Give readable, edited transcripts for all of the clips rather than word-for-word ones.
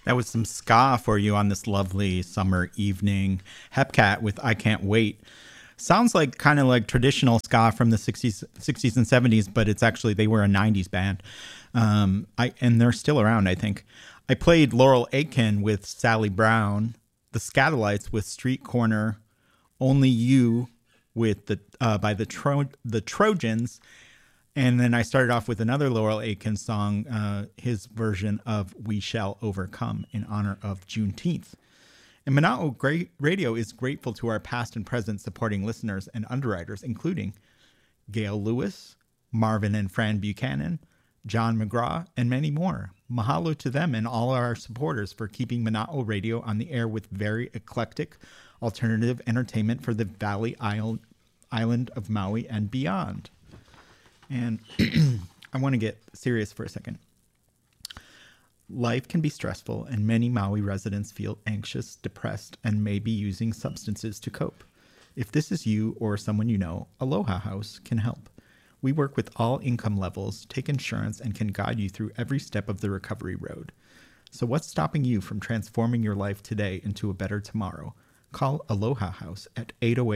That was some ska for you on this lovely summer evening. Hepcat with I Can't Wait. Sounds like kind of like traditional ska from the 60s and 70s, but it's actually, they were a 90s band. And they're still around, I think. I played Laurel Aitken with Sally Brown, the Scatolites with Street Corner, Only You with the Trojans, and then I started off with another Laurel Aitken song, his version of We Shall Overcome in honor of Juneteenth. And Monotone Radio is grateful to our past and present supporting listeners and underwriters, including Gail Lewis, Marvin and Fran Buchanan, John McGraw, and many more. Mahalo to them and all our supporters for keeping Monotone Radio on the air with very eclectic alternative entertainment for the Valley Island of Maui and beyond. And I want to get serious for a second. Life can be stressful, and many Maui residents feel anxious, depressed, and may be using substances to cope. If this is you or someone you know, Aloha House can help. We work with all income levels, take insurance, and can guide you through every step of the recovery road. So what's stopping you from transforming your life today into a better tomorrow? Call Aloha House at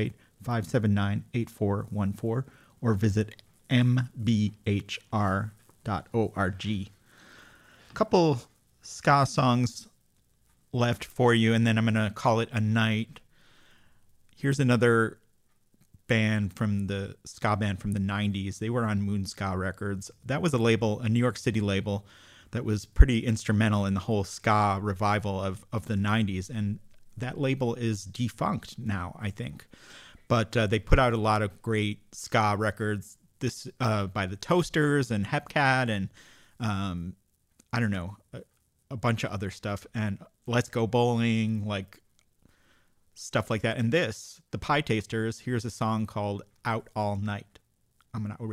808-579-8414 or visit mbhr.org. A couple ska songs left for you, and then I'm going to call it a night. Here's another band from the ska band from the 90s. They were on Moon Ska Records. That was a label, a New York City label, that was pretty instrumental in the whole ska revival of the 90s. And that label is defunct now, I think. But they put out a lot of great ska records. This by the Toasters and Hepcat and I don't know, a bunch of other stuff, and Let's Go Bowling, like stuff like that. And this, the Pie Tasters, here's a song called Out All Night. I'm gonna